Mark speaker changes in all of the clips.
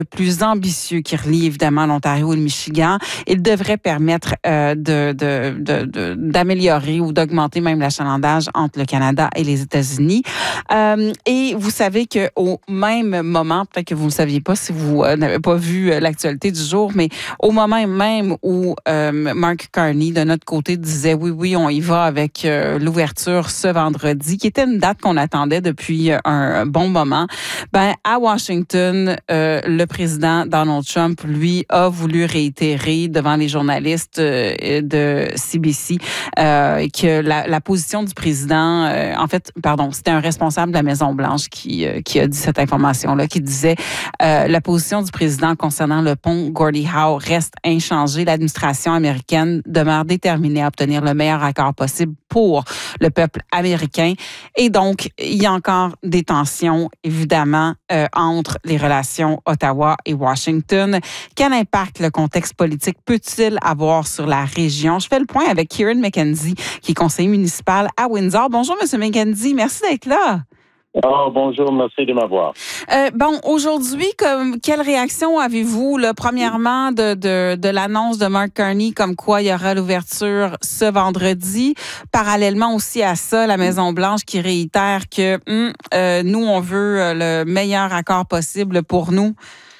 Speaker 1: plus ambitieux qui relie évidemment l'Ontario et le Michigan. Il devrait permettre d'améliorer ou d'augmenter même l'achalandage entre le Canada et les États-Unis. Et vous savez qu'au même moment, peut-être que vous ne le saviez pas si vous n'avez pas vu l'actualité du jour, mais au moment même où Mark Carney, de notre côté, disait oui, on y va avec l'ouverture ce vendredi, qui était une date qu'on attendait depuis un bon moment, à Washington, le président Donald Trump, lui, a voulu réitérer devant les journalistes de CBC que la position du président, c'était un responsable de la Maison-Blanche qui a dit cette information-là, qui disait la position du président concernant le pont Gordie Howe reste inchangée. L'administration américaine demeure déterminée à obtenir le meilleur accord possible pour le peuple américain. Et donc, il y a encore des tensions, évidemment, entre les relations Ottawa et Washington. Quel impact le contexte politique peut-il avoir sur la région? Je fais le point avec Kieran McKenzie, qui est conseiller municipal à Windsor. Bonjour, M. McKenzie. Merci d'être là.
Speaker 2: Bonjour, merci de m'avoir.
Speaker 1: Aujourd'hui, quelle réaction avez-vous, premièrement, de l'annonce de Mark Carney, comme quoi il y aura l'ouverture ce vendredi? Parallèlement aussi à ça, la Maison-Blanche qui réitère que nous, on veut le meilleur accord possible pour nous.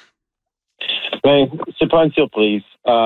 Speaker 2: C'est pas une surprise.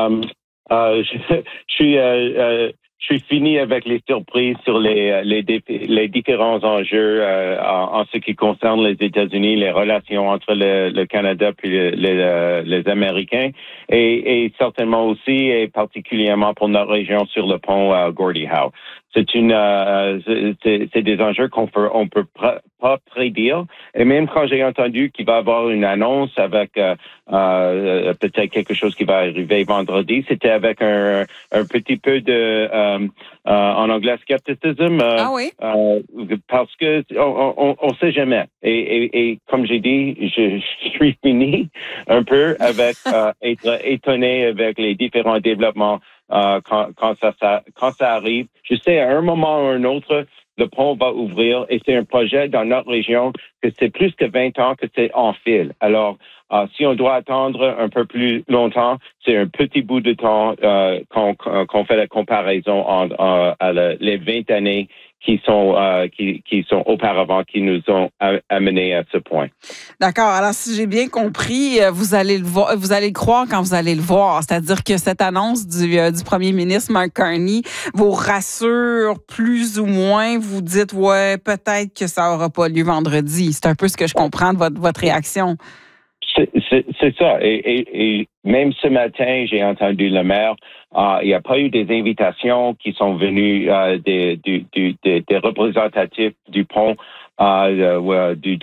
Speaker 2: Je suis fini avec les surprises sur les différents enjeux en ce qui concerne les États-Unis, les relations entre le Canada puis les Américains, et certainement aussi et particulièrement pour notre région sur le pont Gordie Howe. C'est des enjeux on peut pas prédire. Et même quand j'ai entendu qu'il va y avoir une annonce avec peut-être quelque chose qui va arriver vendredi, c'était avec un petit peu de en anglais skepticism. Parce que on sait jamais. Et comme j'ai dit, je suis fini un peu avec être étonné avec les différents développements. Quand ça arrive, je sais à un moment ou à un autre, le pont va ouvrir et c'est un projet dans notre région que c'est plus que 20 ans que c'est en fil. Alors, si on doit attendre un peu plus longtemps, c'est un petit bout de temps qu'on fait la comparaison à les 20 années qui sont auparavant, qui nous ont amenés à ce point.
Speaker 1: D'accord. Alors, si j'ai bien compris, vous allez le croire quand vous allez le voir. C'est-à-dire que cette annonce du premier ministre Mark Carney vous rassure plus ou moins. Vous dites, ouais, peut-être que ça n'aura pas lieu vendredi. C'est un peu ce que je comprends de votre réaction.
Speaker 2: C'est ça. Et même ce matin, j'ai entendu le maire. Il n'y a pas eu des invitations qui sont venues des représentatifs du pont du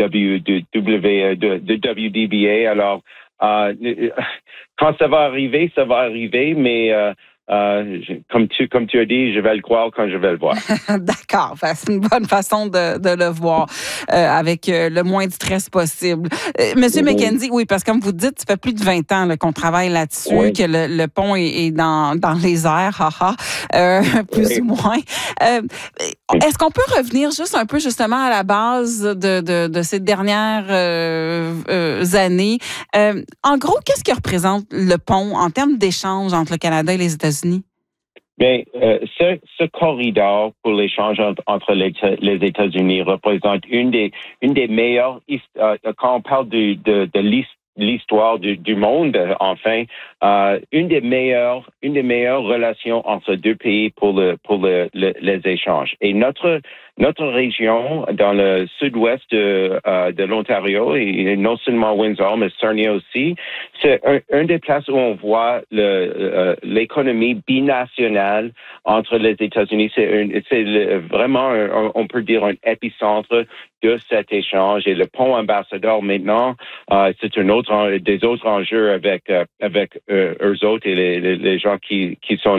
Speaker 2: WDBA. Alors, quand ça va arriver, mais comme tu as dit, je vais le croire quand je vais le voir.
Speaker 1: D'accord. C'est une bonne façon de le voir avec le moins de stress possible. Monsieur McKenzie, oui, parce que comme vous dites, ça fait plus de 20 ans qu'on travaille là-dessus, que le pont est dans les airs, plus ou moins. Est-ce qu'on peut revenir juste un peu justement à la base de ces dernières années? En gros, qu'est-ce que représente le pont en termes d'échange entre le Canada et les États-Unis?
Speaker 2: Bien, ce corridor pour l'échange entre les États-Unis représente une des meilleures, quand on parle de l'histoire du monde, enfin, une des meilleures relations entre deux pays pour les échanges. Et notre région, dans le sud-ouest de l'Ontario, et non seulement Windsor, mais Sarnia aussi, c'est un des places où on voit l'économie binationale entre les États-Unis. C'est vraiment, on peut dire, un épicentre de cet échange. Et le pont ambassadeur, maintenant, c'est des autres enjeux avec eux autres et les gens qui sont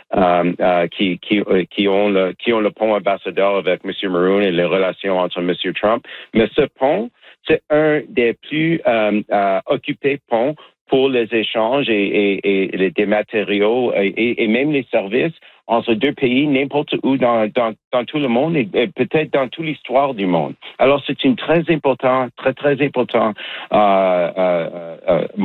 Speaker 2: qui ont le pont ambassadeur avec M. Maroon et les relations entre M. Trump. Mais ce pont, c'est un des plus occupés ponts pour les échanges et des matériaux et même les services entre deux pays, n'importe où dans tout le monde et peut-être dans toute l'histoire du monde. Alors, c'est une très important